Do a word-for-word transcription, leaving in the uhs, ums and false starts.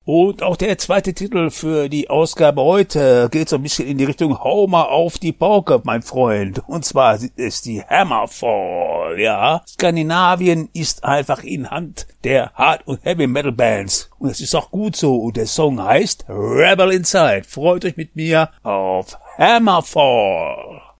Und auch der zweite Titel für die Ausgabe heute geht so ein bisschen in die Richtung Hau mal auf die Pauke, mein Freund. Und zwar ist die Hammerfall, ja. Skandinavien ist einfach in Hand der Hard- und Heavy-Metal-Bands. Und das ist auch gut so. Und der Song heißt Rebel Inside. Freut euch mit mir auf Hammerfall.